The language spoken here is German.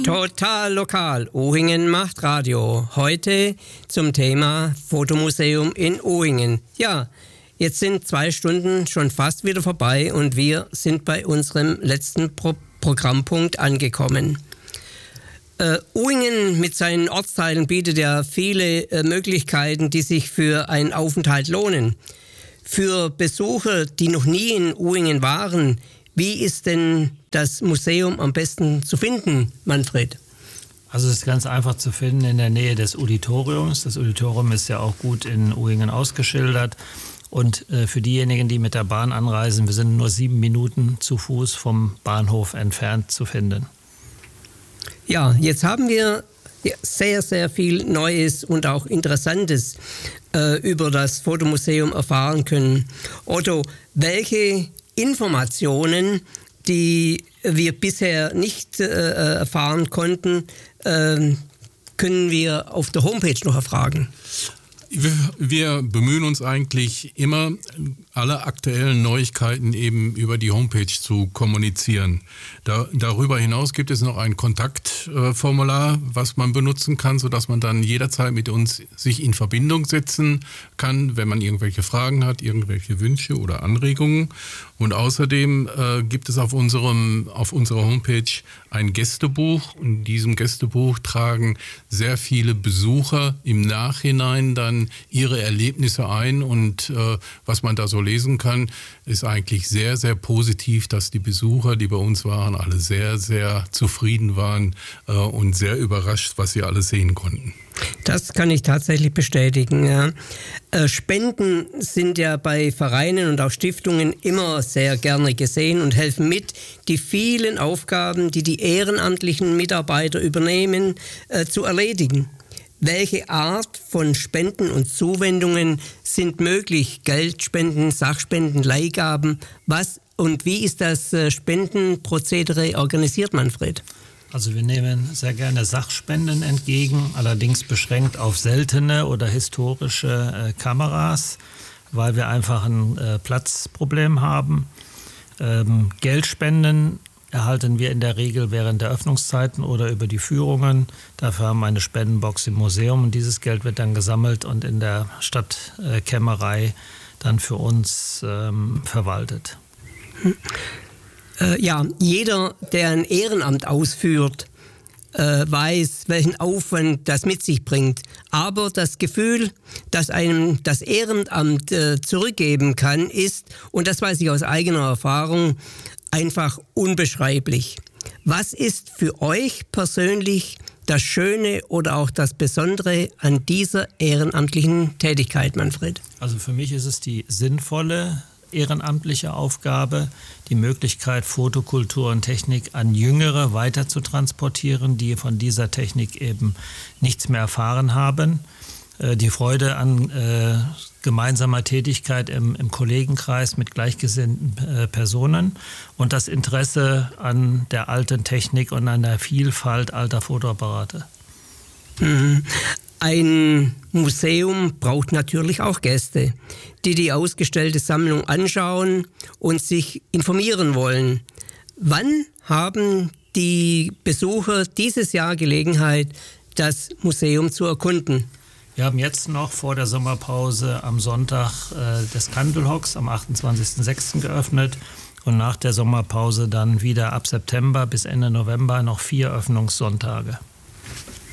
Total lokal. Uhingen macht Radio. Heute zum Thema Fotomuseum in Uhingen. Ja, jetzt sind 2 Stunden schon fast wieder vorbei und wir sind bei unserem letzten Programmpunkt angekommen. Uhingen mit seinen Ortsteilen bietet ja viele Möglichkeiten, die sich für einen Aufenthalt lohnen. Für Besucher, die noch nie in Uhingen waren, wie ist denn das Museum am besten zu finden, Manfred? Also es ist ganz einfach zu finden in der Nähe des Auditoriums. Das Auditorium ist ja auch gut in Uhingen ausgeschildert. Und für diejenigen, die mit der Bahn anreisen, wir sind nur 7 Minuten zu Fuß vom Bahnhof entfernt zu finden. Ja, jetzt haben wir sehr, sehr viel Neues und auch Interessantes über das Fotomuseum erfahren können. Otto, welche Informationen, die wir bisher nicht erfahren konnten, können wir auf der Homepage noch erfragen? Wir bemühen uns eigentlich immer, alle aktuellen Neuigkeiten eben über die Homepage zu kommunizieren. Darüber hinaus gibt es noch ein Kontaktformular, was man benutzen kann, sodass man dann jederzeit mit uns sich in Verbindung setzen kann, wenn man irgendwelche Fragen hat, irgendwelche Wünsche oder Anregungen. Und außerdem gibt es auf unserer Homepage ein Gästebuch. Und in diesem Gästebuch tragen sehr viele Besucher im Nachhinein dann ihre Erlebnisse ein. Und was man da so lesen kann, ist eigentlich sehr, sehr positiv, dass die Besucher, die bei uns waren, alle sehr, sehr zufrieden waren und sehr überrascht, was sie alles sehen konnten. Das kann ich tatsächlich bestätigen. Ja. Spenden sind ja bei Vereinen und auch Stiftungen immer sehr gerne gesehen und helfen mit, die vielen Aufgaben, die die ehrenamtlichen Mitarbeiter übernehmen, zu erledigen. Welche Art von Spenden und Zuwendungen sind möglich? Geldspenden, Sachspenden, Leihgaben? Was und wie ist das Spendenprozedere organisiert, Manfred? Also wir nehmen sehr gerne Sachspenden entgegen, allerdings beschränkt auf seltene oder historische Kameras, weil wir einfach ein Platzproblem haben. Geldspenden erhalten wir in der Regel während der Öffnungszeiten oder über die Führungen. Dafür haben wir eine Spendenbox im Museum und dieses Geld wird dann gesammelt und in der Stadtkämmerei dann für uns verwaltet. Ja, jeder, der ein Ehrenamt ausführt, weiß, welchen Aufwand das mit sich bringt. Aber das Gefühl, das einem das Ehrenamt zurückgeben kann, ist, und das weiß ich aus eigener Erfahrung, einfach unbeschreiblich. Was ist für euch persönlich das Schöne oder auch das Besondere an dieser ehrenamtlichen Tätigkeit, Manfred? Also für mich ist es die sinnvolle ehrenamtliche Aufgabe, die Möglichkeit, Fotokultur und Technik an Jüngere weiter zu transportieren, die von dieser Technik eben nichts mehr erfahren haben. Die Freude an gemeinsamer Tätigkeit im Kollegenkreis mit gleichgesinnten Personen und das Interesse an der alten Technik und an der Vielfalt alter Fotoapparate. Ein Museum braucht natürlich auch Gäste, die die ausgestellte Sammlung anschauen und sich informieren wollen. Wann haben die Besucher dieses Jahr Gelegenheit, das Museum zu erkunden? Wir haben jetzt noch vor der Sommerpause am Sonntag des Kandelhocks am 28.06. geöffnet und nach der Sommerpause dann wieder ab September bis Ende November noch 4 Öffnungssonntage.